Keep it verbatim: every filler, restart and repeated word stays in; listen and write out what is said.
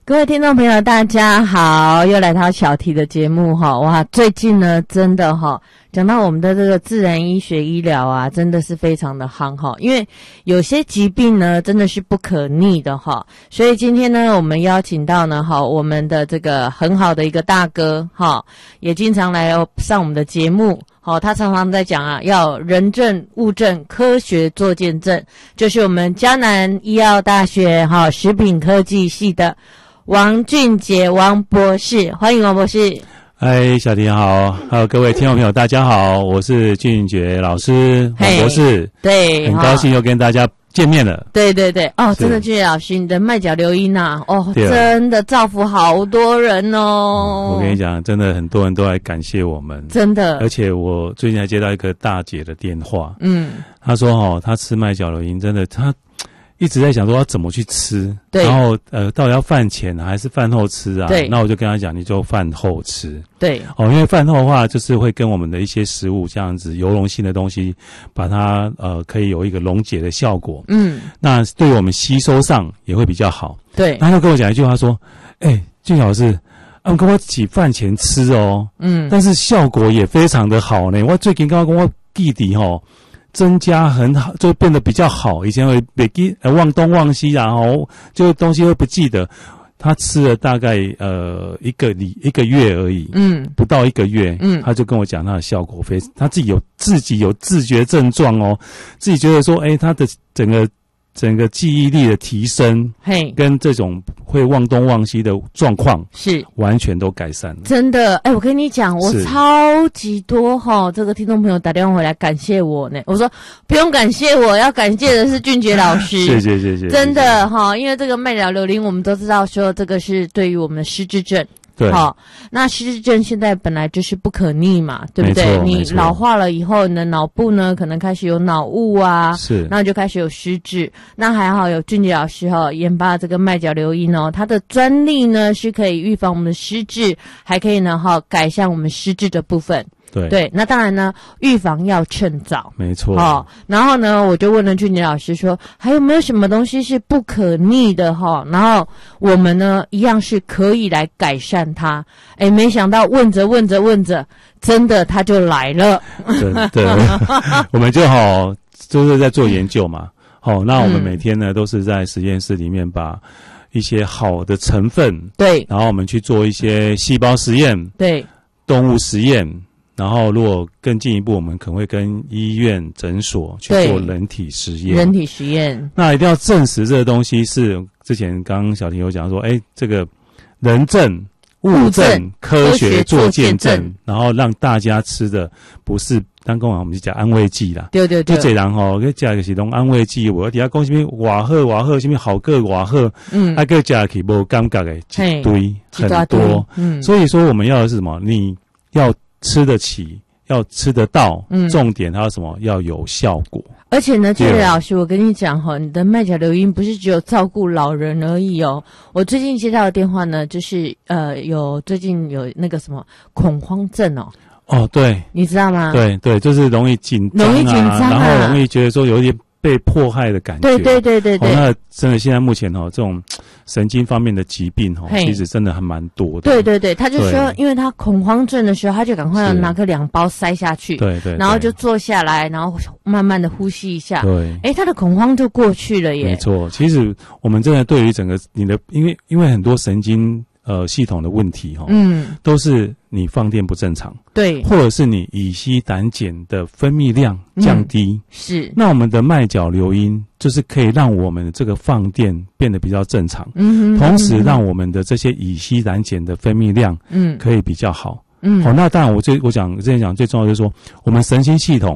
各位听众朋友大家好，又来到小题的节目哈。哇，最近呢真的哈，讲到我们的这个自然医学医疗啊，真的是非常的夯哈，因为有些疾病呢真的是不可逆的哈，所以今天呢我们邀请到呢哈我们的这个很好的一个大哥哈，也经常来上我们的节目。好，他常常在讲啊，要人证、物证、科学做见证，就是我们嘉南医药大学哈食品科技系的王俊杰王博士，欢迎王博士。 嗨，小婷好，还有各位听众朋友，大家好，我是俊杰老师王博士， 对， 很高兴又跟大家见面了。 对对对，哦，真的俊杰老师，你的麦角流音呐、啊，哦，真的造福好多人哦、嗯。 我跟你讲，真的很多人都来感谢我们，真的。而且我最近还接到一个大姐的电话，嗯，她说哦，她吃麦角流音，真的她。一直在想说要怎么去吃，对，然后呃，到底要饭前还是饭后吃啊？对，那我就跟他讲，你就饭后吃，对，哦，因为饭后的话，就是会跟我们的一些食物这样子油溶性的东西，把它呃可以有一个溶解的效果，嗯，那对我们吸收上也会比较好，对。他就跟我讲一句话说，哎、欸，俊老师，啊，跟我起饭前吃哦，嗯，但是效果也非常的好呢。我最近刚刚跟我弟弟吼。增加很好，就变得比较好。以前会被记呃忘东忘西，然后就东西会不记得。他吃了大概呃一个礼一个月而已，嗯，不到一个月，嗯，他就跟我讲他的效果非常，他自己有自己有自觉症状哦，自己觉得说，哎、欸，他的整个整个记忆力的提升，嘿，跟这种会忘东忘西的状况是完全都改善了。真的，哎、欸，我跟你讲，我超级多哈，这个听众朋友打电话回来感谢我呢。我说不用感谢我，要感谢的是俊杰老师。谢谢谢谢。真的哈，因为这个麦角流灵，我们都知道说这个是对于我们的失智症。对，好，那失智症现在本来就是不可逆嘛，对不对？你老化了以后，你的脑部呢可能开始有脑雾啊，是，然后就开始有失智。那还好有俊杰老师哈、哦、研发这个麦角流音哦，它的专利呢是可以预防我们的失智，还可以呢哈、哦、改善我们失智的部分。对对，那当然呢，预防要趁早，没错。哦，然后呢，我就问了俊杰老师说，还有没有什么东西是不可逆的哈、哦？然后我们呢，一样是可以来改善它。哎，没想到问着问着问着，真的它就来了。对对，我们就好就是在做研究嘛。好、哦，那我们每天呢、嗯、都是在实验室里面把一些好的成分，对，然后我们去做一些细胞实验，对，动物实验。然后，如果更进一步，我们可能会跟医院、诊所去做人体实验。人体实验，那一定要证实这个东西是之前刚刚小婷有讲说，哎，这个人证、物证、科学做见证，然后让大家吃的不是当讲我们是讲安慰剂啦。对对对，就这人吼，去食就是拢安慰剂，我底下讲什么瓦赫瓦赫，什么好个瓦赫，嗯，啊个食起无感觉的一堆很多，嗯，所以说我们要的是什么？你要。吃得起，要吃得到，嗯，重点它要什么？要有效果。而且呢，俊杰老师，我跟你讲哈，你的麦角流音不是只有照顾老人而已哦。我最近接到的电话呢，就是呃，有最近有那个什么恐慌症哦。哦，对，你知道吗？对对，就是容易紧张、啊，容易紧张、啊，然后容易觉得说有点被迫害的感觉。对对对对对。哦、那真的现在目前哦，这种。神经方面的疾病哦，其实真的还蛮多的。对对对，他就说，因为他恐慌症的时候，他就赶快要拿个两包塞下去，对 对, 對，然后就坐下来，然后慢慢的呼吸一下，对，哎，他的恐慌就过去了耶。没错，其实我们真的对于整个你的，因为因为很多神经呃系统的问题哈、哦，嗯，都是你放电不正常，对，或者是你乙酰胆碱的分泌量降低，嗯、是。那我们的麦角流音就是可以让我们这个放电变得比较正常，嗯哼，同时让我们的这些乙酰胆碱的分泌量，嗯，可以比较好，嗯，好。那当然我最我讲之前讲最重要就是说，我们神经系统